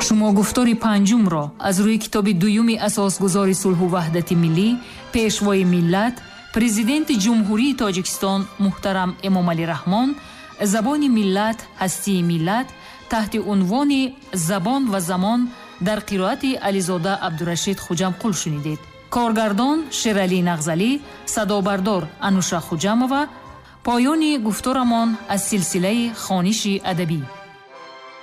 шумо гуфтори панҷумро аз рӯи китоби дуюми асосгузори сулҳу ваҳдати миллӣ, пешвои миллат, президенти ҷумҳурии Тоҷикистон муҳтарам Эмомалӣ Раҳмон, забони миллат, ҳастии миллат таҳти унвони забон ва замон дар қироати Ализода Абдурашид Хуҷамқул шунидед. коргардон Шералӣ Нағзалӣ, садобардор Ануша Хуҷамова. поёни гуфторамон аз силсилаи хониши адабӣ.